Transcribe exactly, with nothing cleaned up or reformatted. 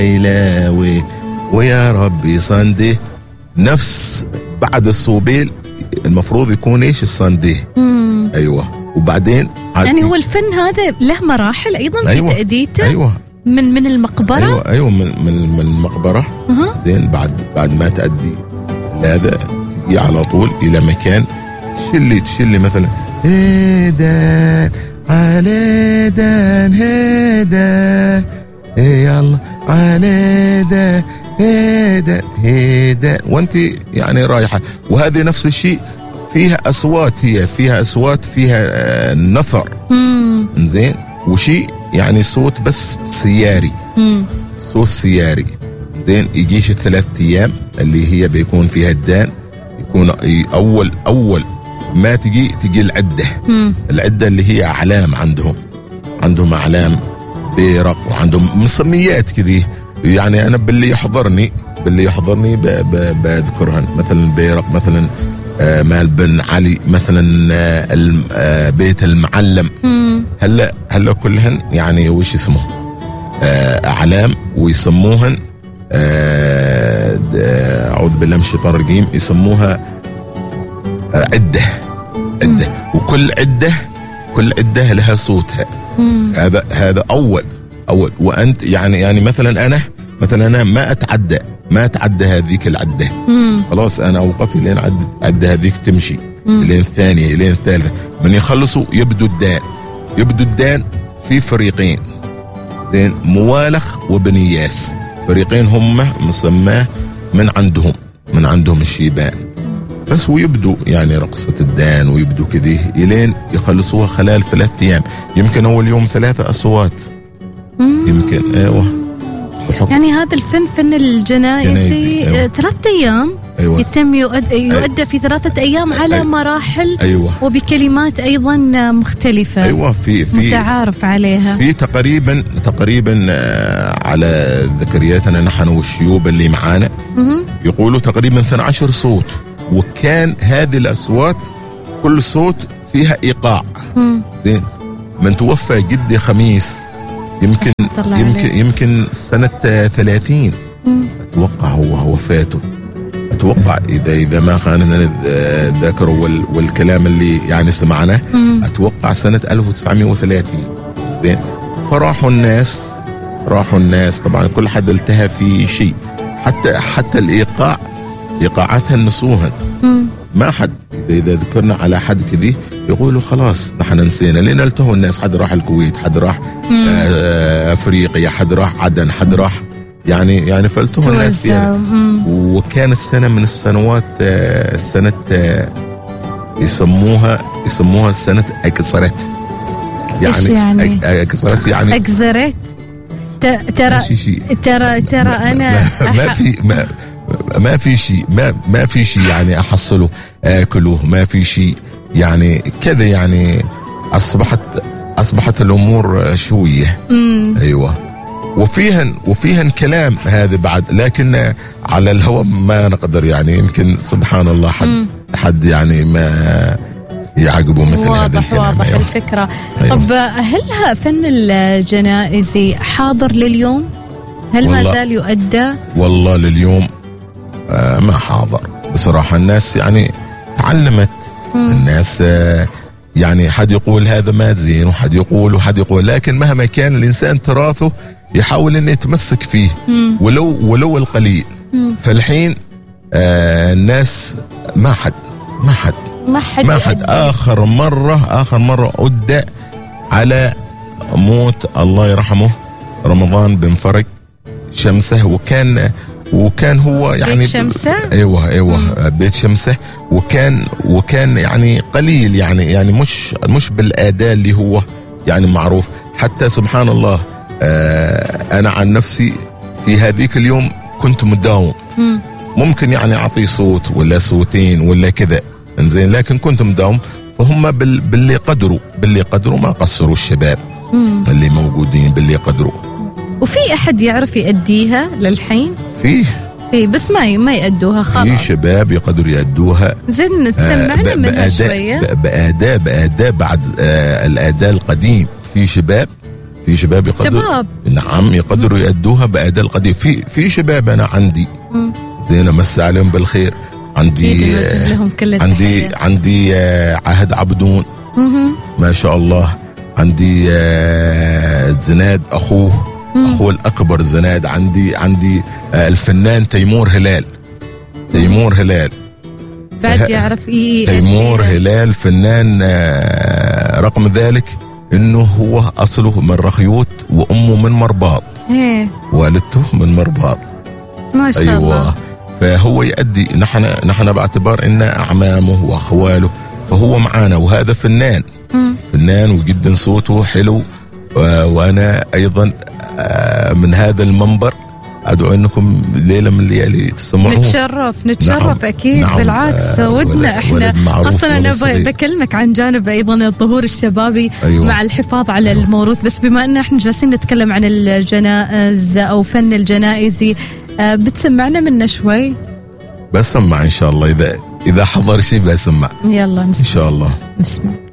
إلاوي ويا ربي صندي. نفس بعد الصوبيل المفروض يكون إيش الصندي. أيوة. وبعدين يعني هو الفن هذا له مراحل أيضا. أيوة. في تأديته. أيوة. من من المقبرة. أيوة أيوة من من من المقبرة. أه. زين بعد بعد ما تأدي هذا تجي على طول إلى مكان تشلي تشلي مثلا هيدا على دان هيدا يلا على دا هيدا هيدا وانت يعني رايحة. وهذه نفس الشيء فيها أصوات، هي فيها أصوات فيها آه نثر. زين. وشيء يعني صوت بس سياري. مم. صوت سياري. زين. يجيش الثلاث أيام اللي هي بيكون فيها الدان، يكون أول أول ما تجي تجي العدة. مم. العدة اللي هي أعلام عندهم عندهم أعلام بيرق وعندهم مسميات كذي. يعني أنا باللي يحضرني باللي يحضرني بذكرهن مثلا بيرق مثلا آه مال بن علي مثلا آه آه بيت المعلم. مم. هلا هلا كلهن يعني وش اسمه آه أعلام ويسموهن آه أعوذ بالله من الشيطان الرجيم يسموها آه عدة عدة. وكل عدة كل عدة لها صوتها. مم. هذا هذا أول أول. وأنت يعني يعني مثلا أنا مثلا أنا ما أتعدى ما أتعدى هذيك العدة. مم. خلاص أنا أوقف لين عد عدة هذيك تمشي. مم. لين الثانية لين الثالثة. من يخلصوا يبدو الدان يبدو الدان في فريقين. زين. موالخ وبنياس. فريقين هم مسماه من عندهم من عندهم الشيبان بس. ويبدو يعني رقصة الدان ويبدو كذي إلين يخلصوها خلال ثلاث أيام. يمكن أول يوم ثلاثة أصوات. مم. يمكن. أيوة. يعني هذا الفن فن الجنائزي. أيوة. ثلاثة أيام. أيوة. يتم يؤد... يؤدى في ثلاثة أيام على أيوة. مراحل. أيوة. وبكلمات أيضا مختلفة. أيوة. في في متعارف عليها. في تقريبا تقريبا على ذكرياتنا نحن والشيوب اللي معانا. مم. يقولوا تقريبا اثنا عشر صوت. وكان هذه الأصوات كل صوت فيها إيقاع. مم. زين. من توفى جدي خميس يمكن يمكن عليه. يمكن سنة ثلاثين. مم. أتوقع هو وفاته. أتوقع إذا إذا ما خاننا الذاكرة والكلام اللي يعني سمعناه. مم. أتوقع سنة ألف وتسعمائة وثلاثين. زين. فراحوا الناس راحوا الناس طبعا كل حد التهى في شيء. حتى حتى الإيقاع إيقاعاتها نسوها. ما حد إذا ذكرنا على حد كذي يقولوا خلاص نحن نسينا. لين التهوا الناس. حد راح الكويت حد راح آه أفريقيا حد راح عدن حد راح يعني يعني فالتهوا الناس فيها. وكان السنة من السنوات آه سنة آه يسموها يسموها سنة أكسرت. يعني يعني أكسرت يعني أكسرت. ترى ترى ترى أنا ما في ما ما في شيء ما ما في شيء يعني أحصله آكله. ما في شيء يعني كذا يعني أصبحت أصبحت الأمور شوية. مم. أيوة. وفيهن وفيهن كلام هذا بعد لكن على الهواء ما نقدر يعني يمكن سبحان الله حد مم. حد يعني ما يعقبوا مثل هذا الكلام. واضح أيوة. الفكرة. أيوة. طب هل فن الجنائزي حاضر لليوم؟ هل ما زال يؤدى؟ والله لليوم آه ما حاضر بصراحة. الناس يعني تعلمت. مم. الناس آه يعني حد يقول هذا ما زين وحد يقول وحد يقول لكن مهما كان الإنسان تراثه يحاول أن يتمسك فيه. مم. ولو ولو القليل. مم. فالحين آه الناس ما حد ما حد ما حد, ما حد. آخر مرة آخر مرة أدى على موت الله يرحمه رمضان بن فرج شمسه. وكان وكان هو يعني بيت شمسه. ايوه ايوه مم. بيت شمسه. وكان وكان يعني قليل يعني يعني مش مش بالاداء اللي هو يعني معروف. حتى سبحان الله آه انا عن نفسي في هذيك اليوم كنت مداوم. مم. ممكن يعني اعطي صوت ولا صوتين ولا كذا انزين لكن كنت مداوم. فهم بال باللي قدروا باللي قدروا ما قصروا الشباب. مم. اللي موجودين باللي قدروا. وفي أحد يعرف يأديها للحين؟ فيه فيه بس ما ما يأدوها خلاص. في شباب يقدروا يأدوها. زين تسمعنا آه منها شوية. بأداء بأداء بأداء بعد آه الأداء القديم. في شباب في شباب يقدروا شباب. نعم يقدروا يأدوها بأداء القدير. في في شباب أنا عندي زين أمسي عليهم بالخير. عندي لهم كل عندي التحية. عندي عهد عبدون ما شاء الله. عندي زناد أخوه أخوه الأكبر زناد. عندي عندي الفنان تيمور هلال. تيمور هلال بعد يعرف إيه تيمور هلال فنان رقم ذلك إنه هو أصله من رخيوت وأمه من مرباط. هي. والدته من مرباط ما شاء أيوة. الله. فهو يؤدي نحن نحن باعتبار إن أعمامه وأخواله فهو معانا. وهذا فنان م. فنان وجدا صوته حلو. وأنا أيضا من هذا المنبر أدعو أنكم ليلة من الليالي تسمعوه. نتشرف نتشرف نعم. أكيد نعم. بالعكس آه ودنا إحنا أصلا أنا بكلمك عن جانب أيضا الظهور الشبابي أيوة. مع الحفاظ على أيوة. الموروث. بس بما أن إحنا جالسين نتكلم عن الجنائز أو فن الجنائزي آه بتسمعنا منه شوي؟ بسمع إن شاء الله إذا إذا حضر شيء بسمع. يلا نسمع إن شاء الله نسمع.